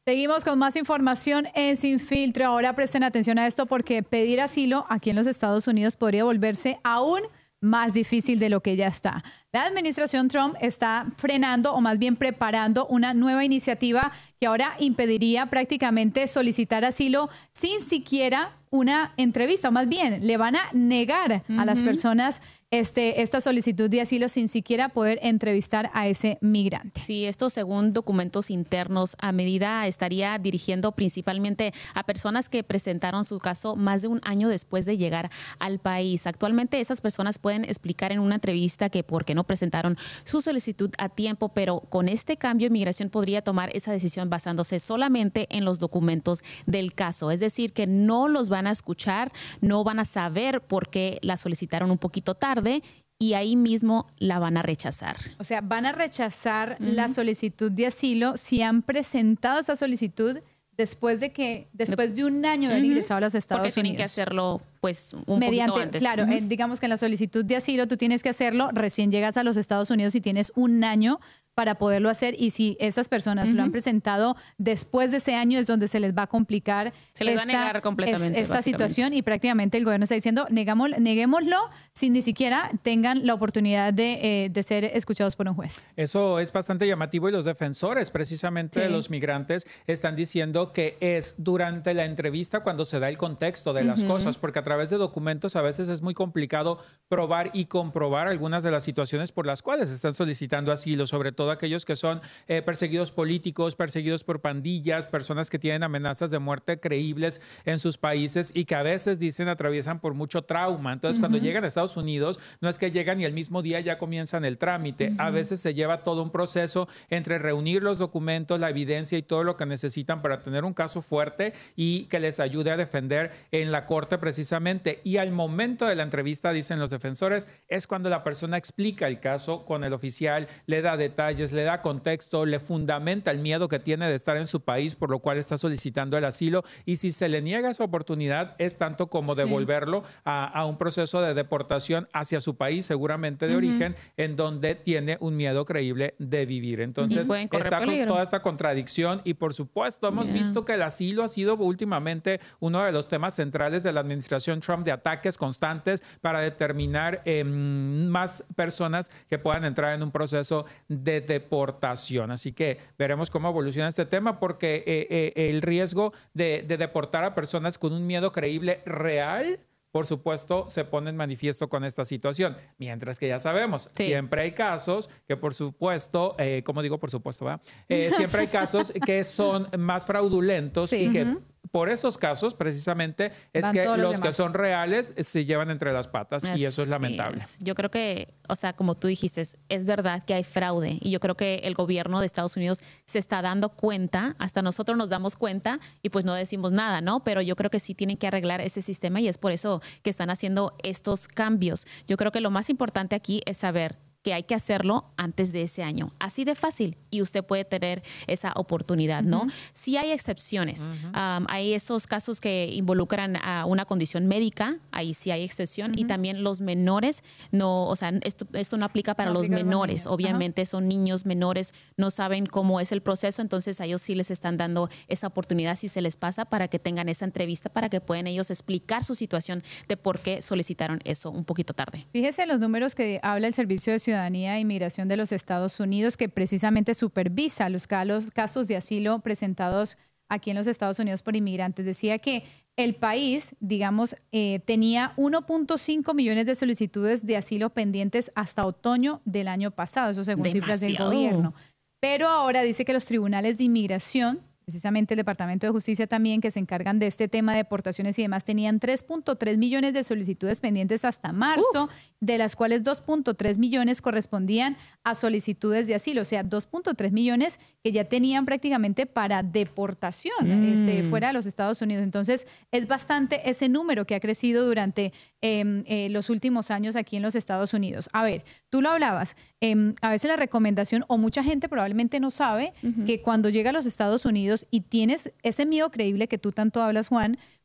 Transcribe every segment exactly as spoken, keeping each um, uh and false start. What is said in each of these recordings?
Seguimos con más información en Sin Filtro. Ahora presten atención a esto porque pedir asilo aquí en los Estados Unidos podría volverse aún más difícil de lo que ya está. La administración Trump está frenando o más bien preparando una nueva iniciativa que ahora impediría prácticamente solicitar asilo sin siquiera una entrevista, o más bien le van a negar uh-huh. a las personas este, esta solicitud de asilo sin siquiera poder entrevistar a ese migrante. Sí, esto según documentos internos, a medida estaría dirigiendo principalmente a personas que presentaron su caso más de un año después de llegar al país. Actualmente esas personas pueden explicar en una entrevista que por qué no presentaron su solicitud a tiempo, pero con este cambio Inmigración podría tomar esa decisión basándose solamente en los documentos del caso. Es decir, que no los van a escuchar, no van a saber por qué la solicitaron un poquito tarde y ahí mismo la van a rechazar. O sea, van a rechazar uh-huh. la solicitud de asilo si han presentado esa solicitud después de que después de un año de haber uh-huh. ingresado a los Estados Porque Unidos. Tienen que hacerlo pues un mediante, poquito antes. Claro, uh-huh. eh, digamos que en la solicitud de asilo tú tienes que hacerlo recién llegas a los Estados Unidos y tienes un año para poderlo hacer, y si estas personas uh-huh. lo han presentado después de ese año es donde se les va a complicar se les esta, va a negar completamente, es, esta situación, y prácticamente el gobierno está diciendo negamos, neguémoslo sin ni siquiera tengan la oportunidad de, eh, de ser escuchados por un juez. Eso es bastante llamativo y los defensores precisamente sí. de los migrantes están diciendo que es durante la entrevista cuando se da el contexto de las uh-huh. cosas, porque a través de documentos a veces es muy complicado probar y comprobar algunas de las situaciones por las cuales están solicitando asilo, sobre todo aquellos que son eh, perseguidos políticos, perseguidos por pandillas, personas que tienen amenazas de muerte creíbles en sus países y que a veces dicen atraviesan por mucho trauma. Entonces, uh-huh. cuando llegan a Estados Unidos, no es que llegan y el mismo día ya comienzan el trámite. Uh-huh. A veces se lleva todo un proceso entre reunir los documentos, la evidencia y todo lo que necesitan para tener un caso fuerte y que les ayude a defender en la corte precisamente. Y al momento de la entrevista, dicen los defensores, es cuando la persona explica el caso con el oficial, le da detalles, le da contexto, le fundamenta el miedo que tiene de estar en su país, por lo cual está solicitando el asilo, y si se le niega esa oportunidad es tanto como sí. devolverlo a, a un proceso de deportación hacia su país, seguramente de uh-huh. origen, en donde tiene un miedo creíble de vivir. Entonces está con toda esta contradicción y por supuesto hemos yeah. visto que el asilo ha sido últimamente uno de los temas centrales de la administración Trump, de ataques constantes para determinar eh, más personas que puedan entrar en un proceso de deportación. Así que veremos cómo evoluciona este tema, porque eh, eh, el riesgo de, de deportar a personas con un miedo creíble real, por supuesto, se pone en manifiesto con esta situación. Mientras que ya sabemos, sí. siempre hay casos que, por supuesto, eh, como digo, por supuesto, ¿va? Eh, siempre hay casos que son más fraudulentos sí. y que uh-huh. por esos casos, precisamente, es Van que los, los que son reales se llevan entre las patas Así y eso es lamentable. Es. Yo creo que, o sea, como tú dijiste, es verdad que hay fraude y yo creo que el gobierno de Estados Unidos se está dando cuenta, hasta nosotros nos damos cuenta y pues no decimos nada, ¿no? Pero yo creo que sí tienen que arreglar ese sistema y es por eso que están haciendo estos cambios. Yo creo que lo más importante aquí es saber que hay que hacerlo antes de ese año. Así de fácil. Y usted puede tener esa oportunidad, ¿no? Uh-huh. Sí hay excepciones. Uh-huh. Um, hay estos casos que involucran a una condición médica. Ahí sí hay excepción. Uh-huh. Y también los menores, no, o sea, esto, esto no aplica para no los aplica menores. Obviamente uh-huh. son niños menores, no saben cómo es el proceso. Entonces a ellos sí les están dando esa oportunidad si se les pasa para que tengan esa entrevista, para que puedan ellos explicar su situación de por qué solicitaron eso un poquito tarde. Fíjese los números que habla el Servicio de Ciudadanía e Inmigración de los Estados Unidos, que precisamente supervisa los casos de asilo presentados aquí en los Estados Unidos por inmigrantes. Decía que el país, digamos, eh, tenía uno punto cinco millones de solicitudes de asilo pendientes hasta otoño del año pasado, eso según Demasiado. cifras del gobierno. Pero ahora dice que los tribunales de inmigración, precisamente el Departamento de Justicia también, que se encargan de este tema de deportaciones y demás, tenían tres punto tres millones de solicitudes pendientes hasta marzo, uh. de las cuales dos punto tres millones correspondían a solicitudes de asilo, o sea, dos punto tres millones que ya tenían prácticamente para deportación mm. este, fuera de los Estados Unidos. Entonces, es bastante ese número que ha crecido durante eh, eh, los últimos años aquí en los Estados Unidos. A ver, tú lo hablabas, eh, a veces la recomendación, o mucha gente probablemente no sabe, uh-huh. que cuando llega a los Estados Unidos y tienes ese miedo creíble que tú tanto hablas, Juan,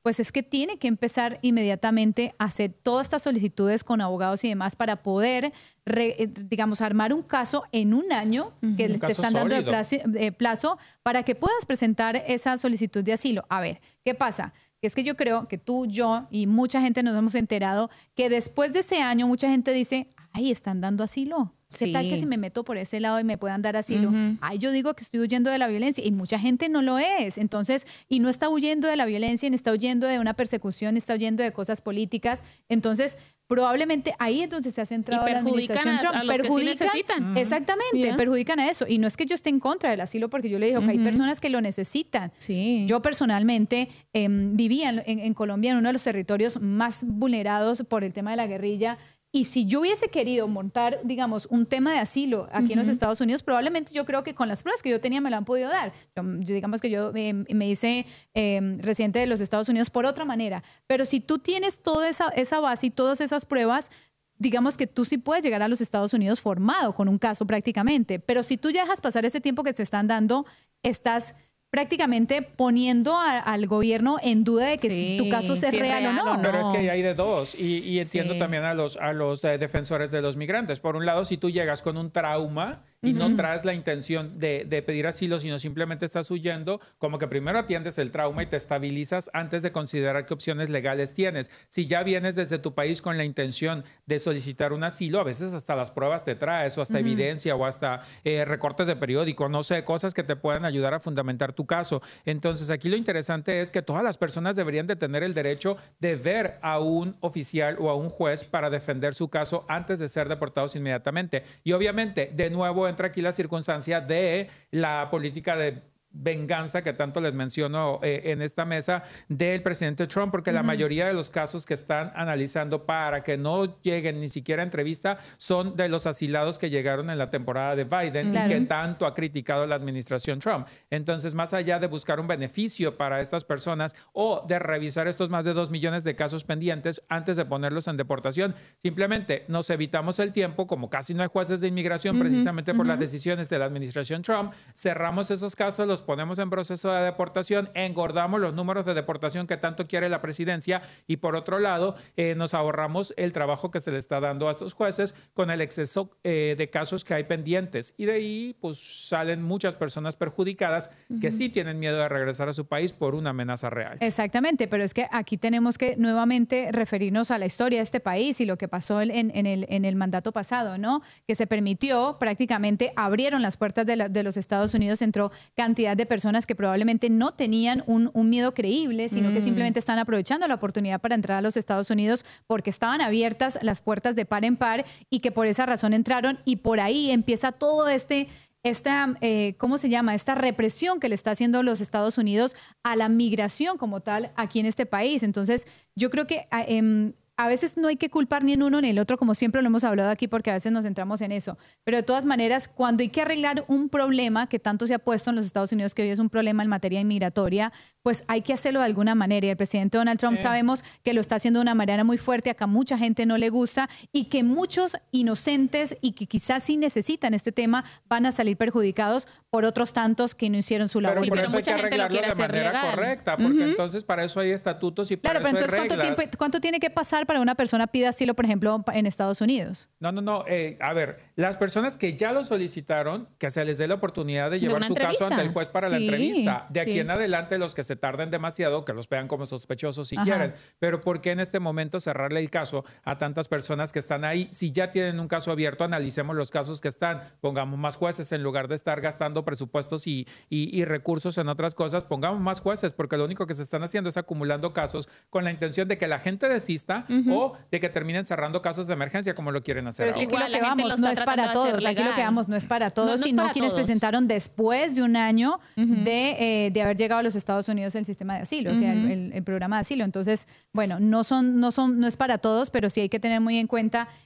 pues es que tiene que empezar inmediatamente a hacer todas estas solicitudes con abogados y demás para poder, re, digamos, armar un caso en un año que uh-huh. te están dando de plazo, de plazo para que puedas presentar esa solicitud de asilo. A ver, ¿qué pasa? Que es que yo creo que tú, yo y mucha gente nos hemos enterado que después de ese año mucha gente dice, ay, están dando asilo. ¿Qué sí. tal que si me meto por ese lado y me puedan dar asilo? Uh-huh. Ay, yo digo que estoy huyendo de la violencia y mucha gente no lo es. Entonces, y no está huyendo de la violencia, ni está huyendo de una persecución, ni está huyendo de cosas políticas. Entonces, probablemente ahí es donde se ha centrado la administración Trump. A, a los perjudican, que sí necesitan. Exactamente, yeah. perjudican a eso. Y no es que yo esté en contra del asilo, porque yo le digo uh-huh. que hay personas que lo necesitan. Sí. Yo personalmente eh, vivía en, en, en Colombia, en uno de los territorios más vulnerados por el tema de la guerrilla. Y si yo hubiese querido montar, digamos, un tema de asilo aquí uh-huh. en los Estados Unidos, probablemente yo creo que con las pruebas que yo tenía me lo han podido dar. Yo, yo digamos que yo eh, me hice eh, residente de los Estados Unidos por otra manera. Pero si tú tienes toda esa, esa base y todas esas pruebas, digamos que tú sí puedes llegar a los Estados Unidos formado con un caso prácticamente. Pero si tú ya dejas pasar este tiempo que te están dando, estás prácticamente poniendo a, al gobierno en duda de que sí, si tu caso sea si real, real o no. Pero es que hay de dos y, y entiendo sí. también a los, a los eh, defensores de los migrantes. Por un lado, si tú llegas con un trauma y uh-huh. no traes la intención de, de pedir asilo, sino simplemente estás huyendo, como que primero atiendes el trauma y te estabilizas antes de considerar qué opciones legales tienes. Si ya vienes desde tu país con la intención de solicitar un asilo, a veces hasta las pruebas te traes o hasta uh-huh. evidencia o hasta eh, recortes de periódico, no sé, cosas que te puedan ayudar a fundamentar tu caso. Entonces, aquí lo interesante es que todas las personas deberían de tener el derecho de ver a un oficial o a un juez para defender su caso antes de ser deportados inmediatamente. Y obviamente, de nuevo, entra aquí la circunstancia de la política de venganza que tanto les menciono eh, en esta mesa del presidente Trump, porque uh-huh. la mayoría de los casos que están analizando para que no lleguen ni siquiera a entrevista son de los asilados que llegaron en la temporada de Biden claro. y que tanto ha criticado la administración Trump. Entonces, más allá de buscar un beneficio para estas personas o de revisar estos más de dos millones de casos pendientes antes de ponerlos en deportación, simplemente nos evitamos el tiempo, como casi no hay jueces de inmigración uh-huh. precisamente por uh-huh. las decisiones de la administración Trump, cerramos esos casos, los ponemos en proceso de deportación, engordamos los números de deportación que tanto quiere la presidencia y por otro lado eh, nos ahorramos el trabajo que se le está dando a estos jueces con el exceso eh, de casos que hay pendientes y de ahí pues salen muchas personas perjudicadas uh-huh. que sí tienen miedo de regresar a su país por una amenaza real. Exactamente, pero es que aquí tenemos que nuevamente referirnos a la historia de este país y lo que pasó en, en, el, en el mandato pasado, ¿no? Que se permitió, prácticamente abrieron las puertas de, la, de los Estados Unidos, entró cantidad de personas que probablemente no tenían un, un miedo creíble, sino mm. que simplemente están aprovechando la oportunidad para entrar a los Estados Unidos porque estaban abiertas las puertas de par en par y que por esa razón entraron y por ahí empieza todo este... esta, eh, ¿cómo se llama? Esta represión que le está haciendo los Estados Unidos a la migración como tal aquí en este país. Entonces, yo creo que eh, a veces no hay que culpar ni en uno ni en el otro, como siempre lo hemos hablado aquí, porque a veces nos centramos en eso. Pero de todas maneras, cuando hay que arreglar un problema que tanto se ha puesto en los Estados Unidos, que hoy es un problema en materia inmigratoria, pues hay que hacerlo de alguna manera. Y el presidente Donald Trump eh. sabemos que lo está haciendo de una manera muy fuerte, acá mucha gente no le gusta y que muchos inocentes y que quizás sí necesitan este tema van a salir perjudicados por otros tantos que no hicieron su labor. Pero por sí, eso hay que arreglarlo de manera legal. correcta, porque uh-huh. entonces para eso hay estatutos y para claro, eso pero hay entonces reglas. ¿cuánto tiempo, cuánto tiene que pasar para una persona pida asilo, por ejemplo, en Estados Unidos? No, no, no. Eh, a ver, las personas que ya lo solicitaron, que se les dé la oportunidad de llevar de su entrevista. caso ante el juez para sí, la entrevista. De aquí sí. en adelante, los que se tarden demasiado, que los vean como sospechosos si Ajá. quieren. Pero ¿por qué en este momento cerrarle el caso a tantas personas que están ahí? Si ya tienen un caso abierto, analicemos los casos que están. Pongamos más jueces en lugar de estar gastando presupuestos y, y, y recursos en otras cosas. Pongamos más jueces, porque lo único que se están haciendo es acumulando casos con la intención de que la gente desista uh-huh. o de que terminen cerrando casos de emergencia como lo quieren hacer. Pero es que ahora. aquí lo que vamos no es para todos, aquí lo que vamos no es para todos, no, no sino para quienes todos. presentaron después de un año uh-huh. de, eh, de haber llegado a los Estados Unidos el sistema de asilo, uh-huh. o sea, el, el, el programa de asilo. Entonces, bueno, no son, no son, no es para todos, pero sí hay que tener muy en cuenta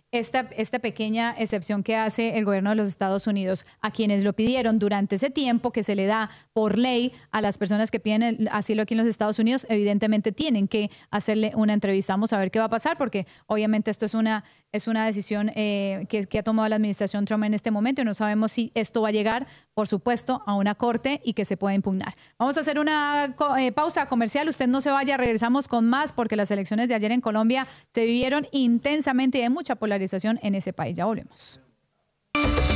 esta, esta pequeña excepción que hace el gobierno de los Estados Unidos a quienes lo pidieron durante ese tiempo que se le da por ley a las personas que piden el asilo aquí en los Estados Unidos, evidentemente tienen que hacerle una entrevista. Vamos a ver qué va a pasar, porque obviamente esto es una, es una decisión eh, que, que ha tomado la administración Trump en este momento y no sabemos si esto va a llegar, por supuesto, a una corte y que se pueda impugnar. Vamos a hacer una eh, pausa comercial. Usted no se vaya, regresamos con más porque las elecciones de ayer en Colombia se vivieron intensamente y hay mucha polarización en ese país. Ya volvemos.